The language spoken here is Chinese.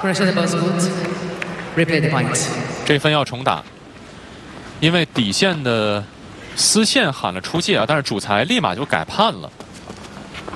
Pressure the both foot. Replay the point. 这分要重打，因为底线的丝线喊了出界啊，但是主裁立马就改判了。